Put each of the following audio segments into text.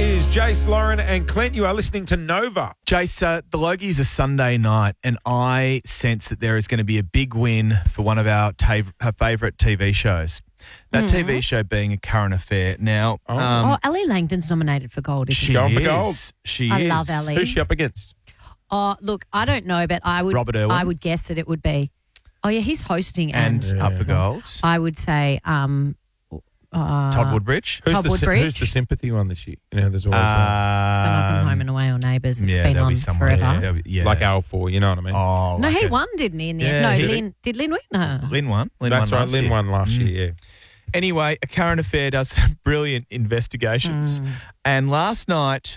is Jace, Lauren and Clint. You are listening to Nova. Jace, the Logies are Sunday night, and I sense that there is going to be a big win for one of our favourite TV shows. That TV show being A Current Affair. Now, Ellie Langdon's nominated for gold, isn't she? Going for gold. She I is. love Ellie. Who's she up against? Oh, look, I don't know, but Robert Irwin. I would guess that it would be. Oh, yeah, he's hosting And up for gold. I would say Todd Woodbridge. Todd Woodbridge. Who's the sympathy one this year? You know, there's always Someone from Home and Away or Neighbours. It's been there'll on be somewhere, forever. like Al4, you know what I mean? Oh, No, like he it. won, didn't he? In the Yeah, end? No, he Lynn. Did Lynn win? No. Lynn won. That's right, Lynn won last year, yeah. Anyway, A Current Affair does some brilliant investigations. And last night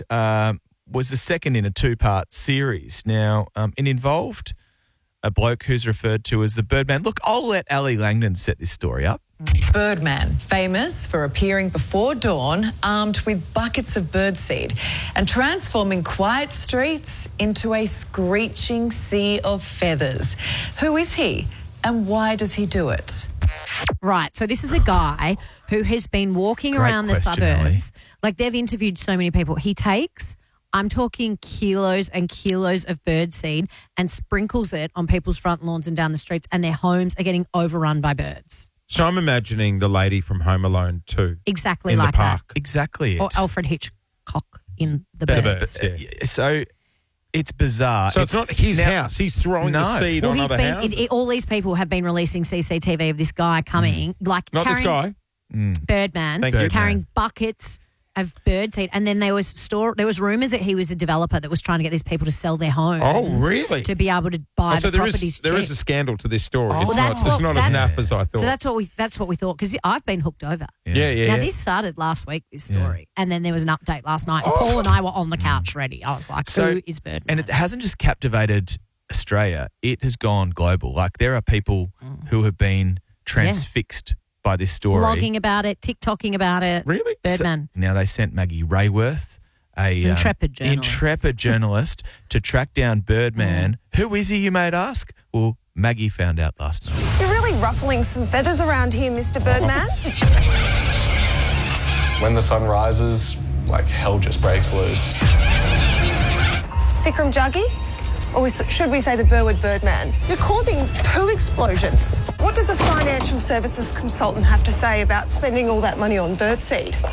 was the second in a two-part series. Now, it involved a bloke who's referred to as the Birdman. Look, I'll let Ellie Langdon set this story up. Birdman, famous for appearing before dawn armed with buckets of birdseed and transforming quiet streets into a screeching sea of feathers. Who is he and why does he do it? Right. So this is a guy who has been walking Great around the question, suburbs. Ellie. Like, they've interviewed so many people. He takes, I'm talking kilos and kilos of birdseed and sprinkles it on people's front lawns and down the streets, and their homes are getting overrun by birds. So I'm imagining the lady from Home Alone 2. Exactly in like the park. Exactly it. that. Or Alfred Hitchcock in The Better Birds. Birds, yeah. So it's bizarre. So it's not his now- house. He's throwing the No. seed Well, on he's other been. houses. All these people have been releasing CCTV of this guy coming, like Not this carrying guy. Birdman, Thank you. carrying buckets of birdseed, and then there was rumours that he was a developer that was trying to get these people to sell their homes. Oh, really? To be able to buy So the properties. there is cheap. a scandal to this story. Oh, It's that's not as naff as I thought. So that's what we thought, because I've been hooked over. yeah. Now this started last week, this story, and then there was an update last night. And Paul and I were on the couch ready. I was like, So- "Who is Birdman?" And it hasn't just captivated Australia, it has gone global. Like, there are people who have been transfixed by this story. Blogging about it, TikToking about it. Really? Birdman. Now, they sent Maggie Rayworth, a Intrepid journalist. intrepid journalist, to track down Birdman. Who is he, you might ask? Well, Maggie found out last night. You're really ruffling some feathers around here, Mr. Birdman. When the sun rises, like hell just breaks loose. Vikram Jaggi? Or should we say the Burwood Birdman? You're causing poo explosions. What does a financial services consultant have to say about spending all that money on birdseed?